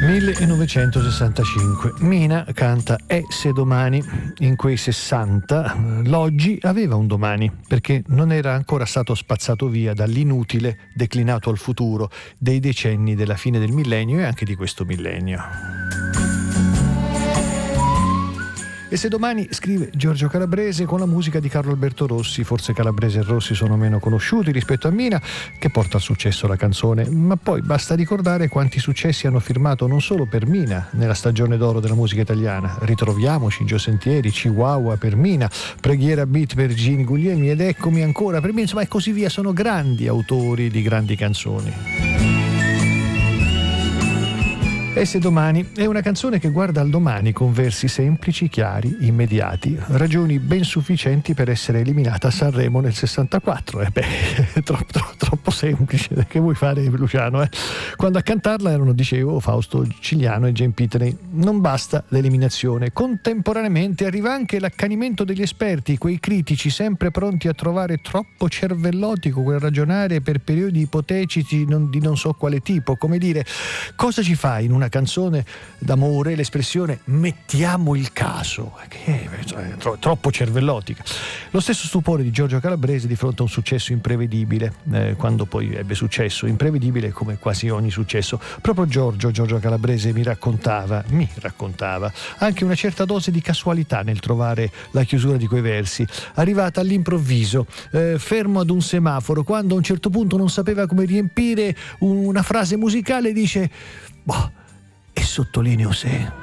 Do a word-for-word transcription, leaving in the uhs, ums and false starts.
millenovecentosessantacinque. Mina canta E se domani. In quei sessanta l'oggi aveva un domani, perché non era ancora stato spazzato via dall'inutile declinato al futuro dei decenni della fine del millennio e anche di questo millennio. E se domani, scrive Giorgio Calabrese, con la musica di Carlo Alberto Rossi. Forse Calabrese e Rossi sono meno conosciuti rispetto a Mina, che porta al successo la canzone, ma poi basta ricordare quanti successi hanno firmato non solo per Mina nella stagione d'oro della musica italiana. Ritroviamoci, Gio Sentieri, Chihuahua per Mina, Preghiera Beat per Gini Guglielmi ed Eccomi ancora per Mina, insomma, e così via. Sono grandi autori di grandi canzoni. E se domani è una canzone che guarda al domani con versi semplici, chiari, immediati, ragioni ben sufficienti per essere eliminata a Sanremo nel sessantaquattro. E beh, troppo, troppo, troppo semplice, che vuoi fare, Luciano? Eh? Quando a cantarla erano, dicevo, Fausto Cigliano e Jane Pitney. Non basta l'eliminazione, contemporaneamente arriva anche l'accanimento degli esperti, quei critici sempre pronti a trovare troppo cervellotico quel ragionare per periodi ipotetici non, di non so quale tipo, come dire, cosa ci fai in una canzone d'amore l'espressione mettiamo il caso, che è tro- troppo cervellotica. Lo stesso stupore di Giorgio Calabrese di fronte a un successo imprevedibile, eh, quando poi ebbe successo, imprevedibile come quasi ogni successo. Proprio Giorgio, Giorgio Calabrese mi raccontava, mi raccontava anche una certa dose di casualità nel trovare la chiusura di quei versi, arrivata all'improvviso, eh, fermo ad un semaforo, quando a un certo punto non sapeva come riempire una frase musicale, dice boh, e sottolineo se